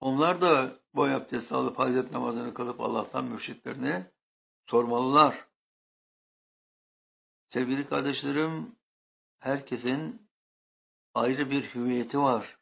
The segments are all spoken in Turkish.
Onlar da boy abdesti alıp hacet namazını kılıp Allah'tan mürşitlerini sormalılar. Sevgili kardeşlerim, herkesin ayrı bir hüviyeti var.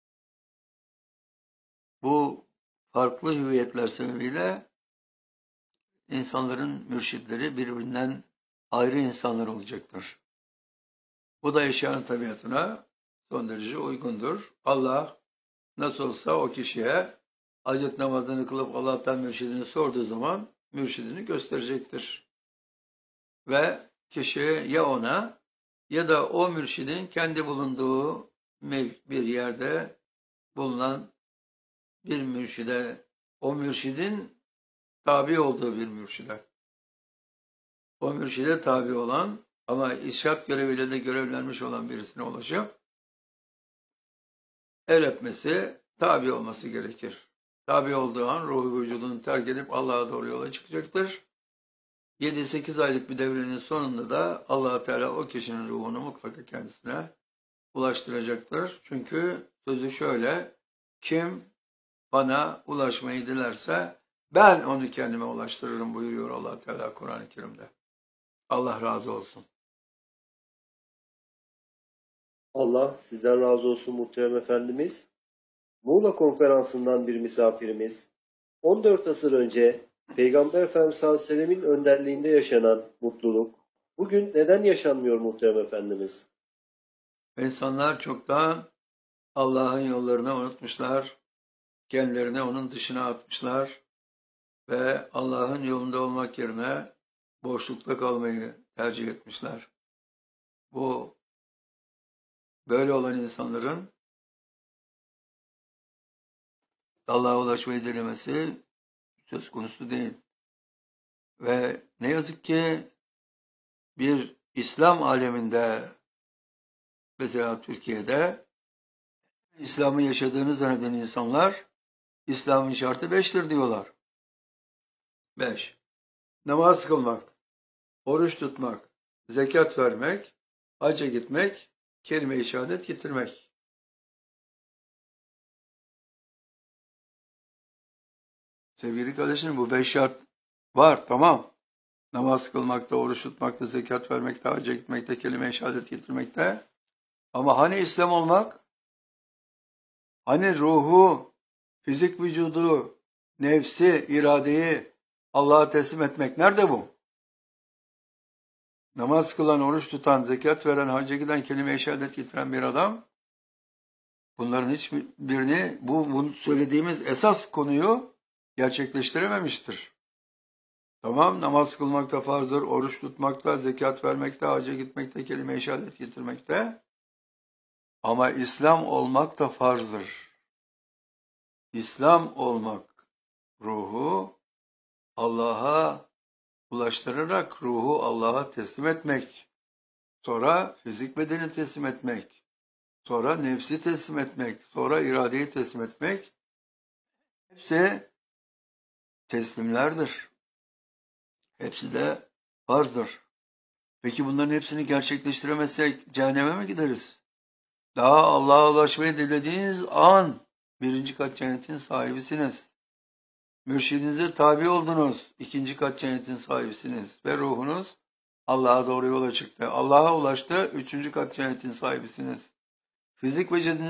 Bu farklı hüviyetler sebebiyle insanların mürşitleri birbirinden ayrı insanlar olacaktır. Bu da eşyanın tabiatına son derece uygundur. Allah nasıl olsa o kişiye hacet namazını kılıp Allah'tan mürşidini sorduğu zaman mürşidini gösterecektir. Ve kişi ya ona ya da o mürşidin kendi bulunduğu bir yerde bulunan bir mürşide, o mürşidin tabi olduğu bir mürşide, o mürşide tabi olan ama irşad göreviyle de görevlenmiş olan birisine ulaşıp el öpmesi, tabi olması gerekir. Tabi olduğu an ruhu vücudunu terk edip Allah'a doğru yola çıkacaktır. 7-8 aylık bir devrenin sonunda da Allah Teala o kişinin ruhunu mutlaka kendisine ulaştıracaktır. Çünkü sözü şöyle: kim bana ulaşmayı dilerse ben onu kendime ulaştırırım buyuruyor Allah Teala Kur'an-ı Kerim'de. Allah razı olsun. Allah sizden razı olsun muhterem efendimiz. Muğla Konferansı'ndan bir misafirimiz 14 asır önce Peygamber Efendimiz sallallahu aleyhi ve sellemin önderliğinde yaşanan mutluluk bugün neden yaşanmıyor muhterem efendimiz? İnsanlar çoktan Allah'ın yollarını unutmuşlar, kendilerini onun dışına atmışlar ve Allah'ın yolunda olmak yerine boşlukta kalmayı tercih etmişler. Bu böyle olan insanların Allah'a ulaşmayı denemesi söz konusu değil. Ve ne yazık ki bir İslam aleminde, mesela Türkiye'de, İslam'ı yaşadığını zanneden insanlar İslam'ın şartı 5'tir diyorlar. 5. Namaz kılmak, oruç tutmak, zekat vermek, hacca gitmek, kelime-i şehadet getirmek. Sevgili kardeşlerim, bu 5 şart var, tamam. Namaz kılmakta, oruç tutmakta, zekat vermekte, hacca gitmekte, kelime-i şehadet getirmekte. Ama hani İslam olmak? Hani ruhu, fizik vücudu, nefsi, iradeyi Allah'a teslim etmek? Nerede bu? Namaz kılan, oruç tutan, zekat veren, hacca giden, kelime-i şehadet getiren bir adam, bunların hiçbirini, bu söylediğimiz esas konuyu gerçekleştirememiştir. Tamam, namaz kılmakta farzdır, oruç tutmakta, zekat vermekte, hacca gitmekte, kelime-i şehadet getirmekte. Ama İslam olmak da farzdır. İslam olmak, ruhu Allah'a ulaştırarak ruhu Allah'a teslim etmek, sonra fizik bedeni teslim etmek, sonra nefsi teslim etmek, sonra iradeyi teslim etmek, hepsi teslimlerdir. Hepsi de farzdır. Peki bunların hepsini gerçekleştiremezsek cehenneme mi gideriz? Daha Allah'a ulaşmayı dilediğiniz an 1. kat cennetin sahibisiniz. Mürşidinize tabi oldunuz. 2. kat cennetin sahibisiniz. Ve ruhunuz Allah'a doğru yola çıktı. Allah'a ulaştı. 3. kat cennetin sahibisiniz. Fizik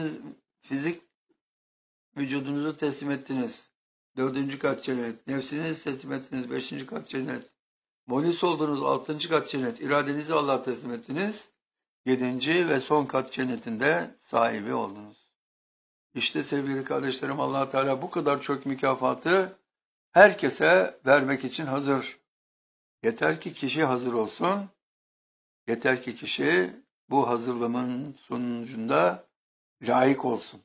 vücudunuzu teslim ettiniz. 4. kat cennet. Nefsinizi teslim ettiniz. 5. kat cennet. Monis oldunuz. 6. kat cennet. İradenizi Allah'a teslim ettiniz. 7. ve son kat cennetinde sahibi oldunuz. İşte sevgili kardeşlerim, Allah Teala bu kadar çok mükafatı herkese vermek için hazır. Yeter ki kişi hazır olsun. Yeter ki kişi bu hazırlamanın sonucunda layık olsun.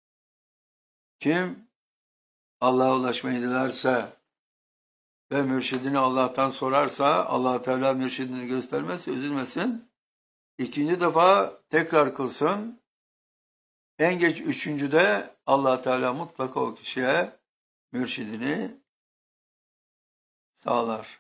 Kim Allah'a ulaşmayı dilerse ve mürşidini Allah'tan sorarsa, Allah Teala mürşidini göstermezse üzülmesin. 2. defa tekrar kılsın. En geç 3.'de Allah Teala mutlaka o kişiye mürşidini sağlar.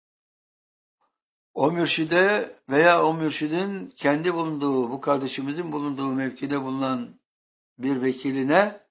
O mürşide veya o mürşidin kendi bulunduğu, bu kardeşimizin bulunduğu mevkide bulunan bir vekiline